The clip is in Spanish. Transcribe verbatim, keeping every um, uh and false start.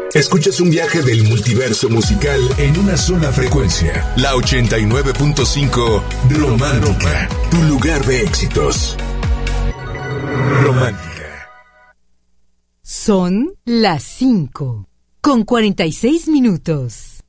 Escuchas un viaje del multiverso musical en una sola frecuencia. La ochenta y nueve punto cinco Romántica, tu lugar de éxitos. Romántica. Son las cinco con cuarenta y seis minutos.